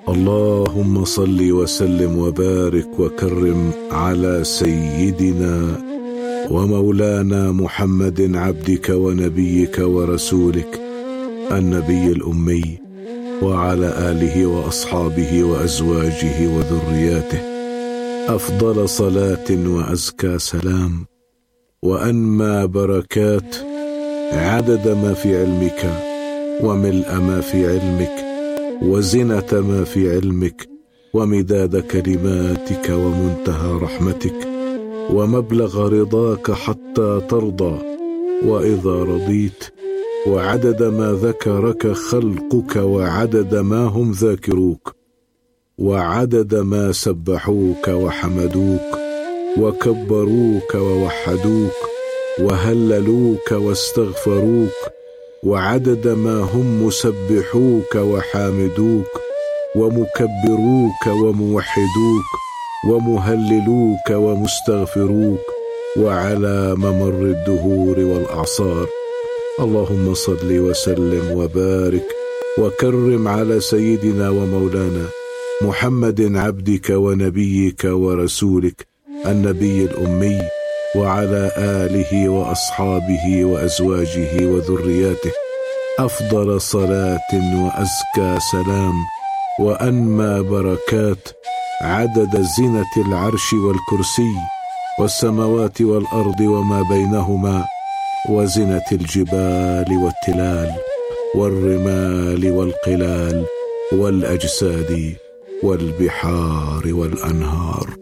اللهم صل وسلم وبارك وكرم على سيدنا ومولانا محمد عبدك ونبيك ورسولك النبي الأمي، وعلى آله وأصحابه وأزواجه وذرياته أفضل صلاة وأزكى سلام وأنمى بركات، عدد ما في علمك وملء ما في علمك وزنة ما في علمك ومداد كلماتك ومنتهى رحمتك ومبلغ رضاك حتى ترضى، وإذا رضيت، وعدد ما ذكرك خلقك وعدد ما هم ذاكروك، وعدد ما سبحوك وحمدوك وكبروك ووحدوك وهللوك واستغفروك، وعدد ما هم مسبحوك وحامدوك ومكبروك وموحدوك ومهللوك ومستغفروك، وعلى ممر الدهور والأعصار. اللهم صل وسلم وبارك وكرم على سيدنا ومولانا محمد عبدك ونبيك ورسولك النبي الأمي، وعلى آله وأصحابه وأزواجه وذرياته أفضل صلاة وأزكى سلام وأنمى بركات، عدد زنة العرش والكرسي والسماوات والأرض وما بينهما، وزنة الجبال والتلال والرمال والقلال والأجساد والبحار والأنهار.